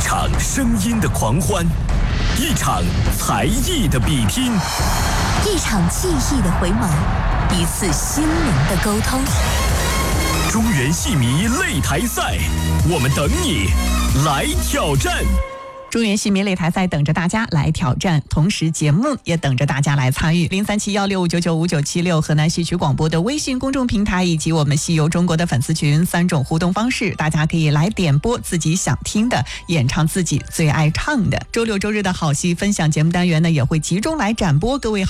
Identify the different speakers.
Speaker 1: 场声音的狂欢，一场才艺的比拼，
Speaker 2: 一场记忆的回眸，一次心灵的沟通。
Speaker 1: 中原戏迷擂台赛，我们等你来挑战。
Speaker 3: 中原戏迷擂台赛等着大家来挑战，同时节目也等着大家来参与。037165995976河南戏曲广播的微信公众平台以及我们戏游中国的粉丝群3种互动方式，大家可以来点播自己想听的，演唱自己最爱唱的。周六周日的好戏分享节目单元呢，也会集中来展播各位